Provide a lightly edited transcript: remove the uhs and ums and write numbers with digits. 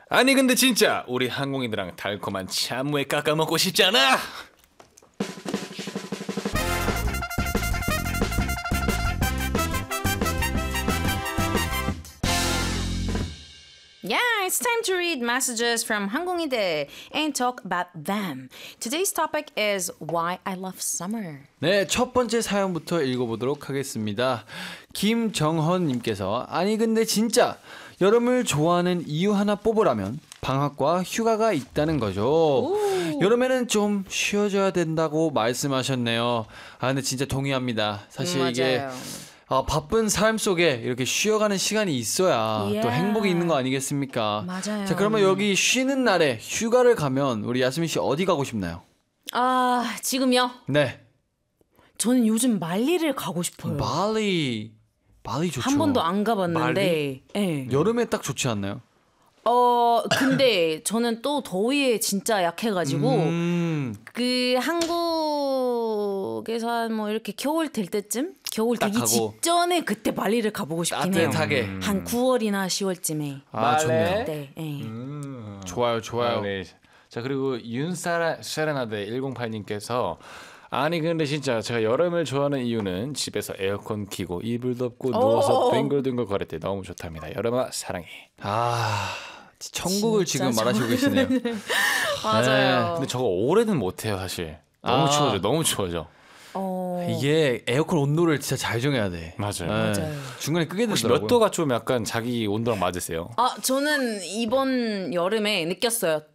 아니 근데 진짜 우리 한국인들랑 달콤한 참외 깎아 먹고 싶지 않아? Yeah, it's time to read messages from 항공이들 and talk about them. Today's topic is why I love summer. 네, 첫 번째 사연부터 읽어보도록 하겠습니다. 김정헌님께서 아니 근데 진짜 여름을 좋아하는 이유 하나 뽑으라면 방학과 휴가가 있다는 거죠. 여름에는 좀 쉬어줘야 된다고 말씀하셨네요. 아 근데 진짜 동의합니다. 사실 이게 맞아요. 바쁜 삶 속에 이렇게 쉬어가는 시간이 있어야 또 Yeah. 행복이 있는 거 아니겠습니까? 맞아요. 자 그러면 여기 쉬는 날에 휴가를 가면 우리 야스민 씨 어디 가고 싶나요? 아, 지금요? 네, 저는 요즘 말리를 가고 싶어요. 발리 좋죠. 한 번도 안 가봤는데. 말리? 네. 여름에 딱 좋지 않나요? 근데 저는 또 더위에 진짜 약해가지고 그 한국에서 한 뭐 이렇게 겨울 될 때쯤 겨울 딱 되기 가고. 직전에 그때 발리를 가보고 싶긴 해요. 따뜻하게. 한 9월이나 10월쯤에. 아 좋네요. 네. 네. 좋아요, 좋아요. 네. 자 그리고 윤세레나데 108님께서 아니 근데 진짜 제가 여름을 좋아하는 이유는 집에서 에어컨 켜고 이불 덮고 누워서 뒹굴뒹굴 거릴 때 너무 좋답니다. 여름아 사랑해. 아 천국을 진짜 지금 말하시고 계시네요. 맞아요. 근데 저거 오래는 못해요 사실. 너무 아. 추워져. 너무 추워져. 이게 에어컨 온도를 진짜 잘 정해야 돼. 맞아요. 맞아요. 중간에 끄게 혹시 되더라고요. 몇 도가 좀 약간 자기 온도랑 맞으세요? 저는 이번 여름에 느꼈어요.